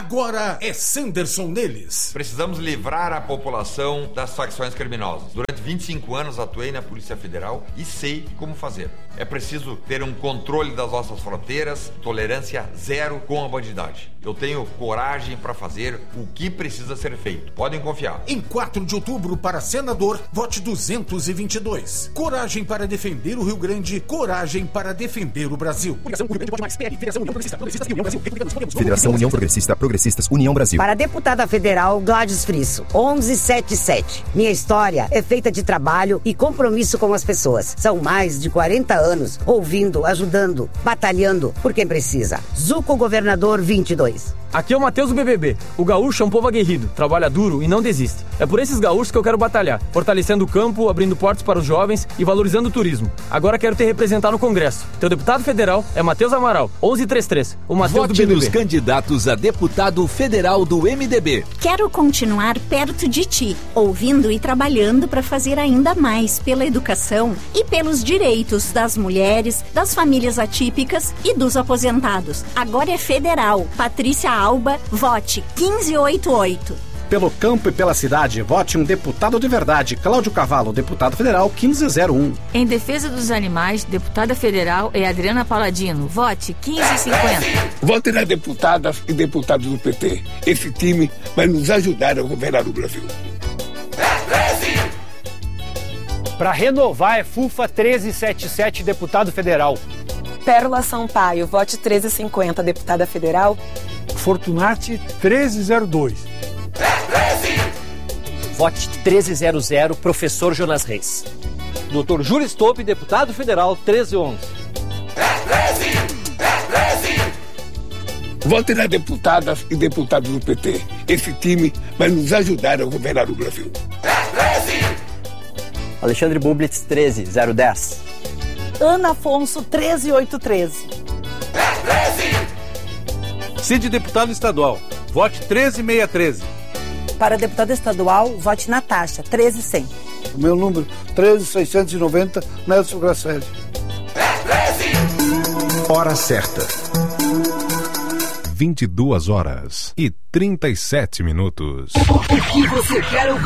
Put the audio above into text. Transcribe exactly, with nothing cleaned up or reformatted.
Agora é Sanderson neles. Precisamos livrar a população das facções criminosas. Durante vinte e cinco anos atuei na Polícia Federal e sei como fazer. É preciso ter um controle das nossas fronteiras, tolerância zero com a bandidagem. Eu tenho coragem para fazer o que precisa ser feito. Podem confiar. Em quatro de outubro, para senador, vote duzentos e vinte e dois. Coragem para defender o Rio Grande, coragem para defender o Brasil. Federação Rio Grande Pode Mais, P L, Federação União Progressista, Progressistas e União Brasil. Federação União Progressista, Progressistas, União Brasil. Para deputada federal, Gladys Frisso, onze setenta e sete. Minha história é feita de trabalho e compromisso com as pessoas. São mais de quarenta anos, ouvindo, ajudando, batalhando por quem precisa. Zuco Governador vinte e dois. Aqui é o Matheus do B B B. O gaúcho é um povo aguerrido, trabalha duro e não desiste. É por esses gaúchos que eu quero batalhar, fortalecendo o campo, abrindo portas para os jovens e valorizando o turismo. Agora quero te representar no Congresso. Teu deputado federal é Matheus Amaral, onze trinta e três. O Matheus do B B B. Vote nos candidatos a deputado federal do M D B. Quero continuar perto de ti, ouvindo e trabalhando para fazer ainda mais pela educação e pelos direitos das mulheres, das famílias atípicas e dos aposentados. Agora é federal. Patrícia Alba, vote quinze oitenta e oito. Pelo campo e pela cidade, vote um deputado de verdade. Cláudio Cavalo, deputado federal quinze zero um. Em defesa dos animais, deputada federal é Adriana Paladino. Vote quinze cinquenta. Vote na deputada e deputados do P T. Esse time vai nos ajudar a governar o Brasil. Para renovar é FUFA treze setenta e sete, deputado federal. Pérola Sampaio, vote treze cinquenta, deputada federal. Fortunati treze zero dois. Vote treze zero zero, professor Jonas Reis. doutor Júlio Stolpe, deputado federal treze onze. Vote na deputada e deputados do P T. Esse time vai nos ajudar a governar o Brasil. Alexandre Bublitz, treze zero dez. Ana Afonso, treze oitocentos e treze. Cid, deputado estadual, vote treze seiscentos e treze. Para deputada estadual, vote Natasha, treze cem. O meu número, treze seiscentos e noventa, Nelson Grasselli. Hora certa. vinte e duas horas e trinta e sete minutos. O que você quer ouvir?